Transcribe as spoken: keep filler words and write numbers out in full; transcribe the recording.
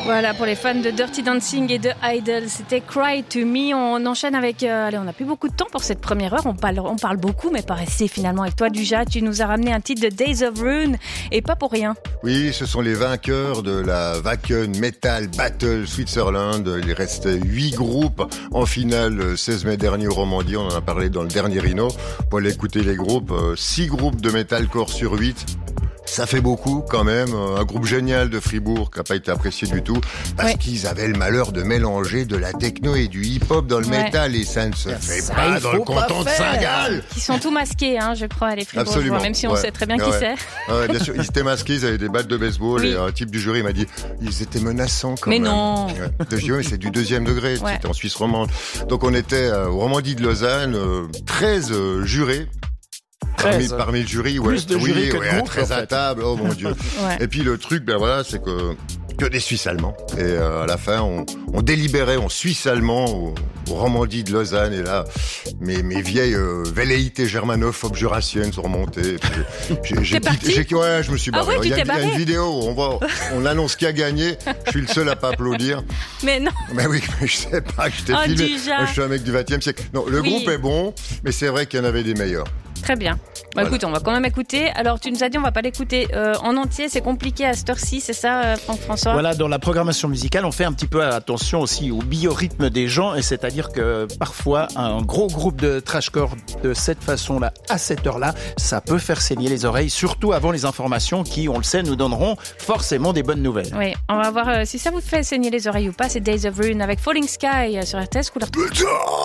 Voilà, pour les fans de Dirty Dancing et de Idol, c'était Cry to Me. On enchaîne avec... Euh, allez, on n'a plus beaucoup de temps pour cette première heure. On parle, on parle beaucoup, mais pas assez finalement avec toi, Duja. Tu nous as ramené un titre de Days of Ruin, et pas pour rien. Oui, ce sont les vainqueurs de la Wacken Metal Battle Switzerland. Il reste huit groupes en finale seize mai dernier au Romandie. On en a parlé dans le dernier Rhino. Pour aller écouter les groupes, six groupes de metalcore sur huit. Ça fait beaucoup quand même, un groupe génial de Fribourg qui n'a pas été apprécié du tout parce ouais. qu'ils avaient le malheur de mélanger de la techno et du hip-hop dans le ouais. métal et ça ne se fait ça, pas dans le canton de Saint-Gall. Ils sont tous masqués, hein, je crois, les Fribourgeois, même si on ouais. sait très bien ouais. qui c'est. Ouais, bien sûr, ils étaient masqués, ils avaient des battes de baseball oui. et un type du jury m'a dit ils étaient menaçants quand mais même. Mais non. Ouais. Je dis ouais, c'est du deuxième degré, ouais. c'était en Suisse romande. Donc on était euh, au Romandie de Lausanne, euh, treize euh, jurés. Parmi, parmi le jury, ouais, plus de oui, jurys que de ouais, groupes, très en fait. à table, oh mon Dieu. ouais. Et puis le truc, ben voilà, c'est que que des Suisses allemands. Et euh, à la fin, on, on délibérait en Suisse allemand au, au Romandie de Lausanne. Et là, mes, mes vieilles euh, velléités germanophobes jurassiennes sont remontées. J'ai, j'ai, j'ai, j'ai, ouais, je me suis barré. Ah ouais, il, y a, tu t'es il y a barré. une vidéo où on voit, on annonce qui a gagné. Je suis le seul à pas applaudir. Mais non. Mais oui, mais je sais pas, je t'ai oh, filmé. Déjà. Moi, je suis un mec du vingtième siècle. Non, le oui. groupe est bon, mais c'est vrai qu'il y en avait des meilleurs. Très bien. Bah, voilà. Écoute, on va quand même écouter. Alors, tu nous as dit, on va pas l'écouter euh, en entier. C'est compliqué à cette heure-ci, c'est ça, euh, Franck-François ? Voilà, dans la programmation musicale, on fait un petit peu attention aussi au biorhythme des gens, et c'est-à-dire que parfois, un gros groupe de trashcore de cette façon-là, à cette heure-là, ça peut faire saigner les oreilles, surtout avant les informations qui, on le sait, nous donneront forcément des bonnes nouvelles. Oui, on va voir euh, si ça vous fait saigner les oreilles ou pas. C'est Days of Ruin avec Falling Sky euh, sur R T S Couleur.